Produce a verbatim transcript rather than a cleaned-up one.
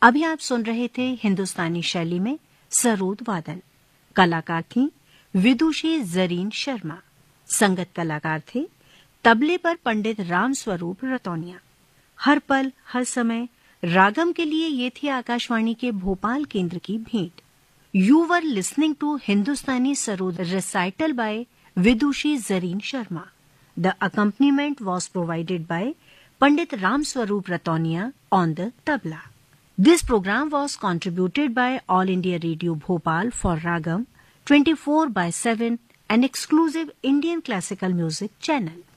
अभी आप सुन रहे थे हिंदुस्तानी शैली में सरोद वादन। कलाकार थी विदुषी जरीन शर्मा। संगत कलाकार थे तबले पर पंडित राम स्वरूप रतौनिया। हर पल हर समय रागम के लिए ये थी आकाशवाणी के भोपाल केंद्र की भेंट। You were listening to Hindustani sarod recital bye Vidushi Zareen Sharma. The accompaniment was provided by Pandit Ram Swaroop रतौनिया on the tabla. This program was contributed by All India Radio Bhopal for Ragam twenty-four by seven, an exclusive Indian classical music channel.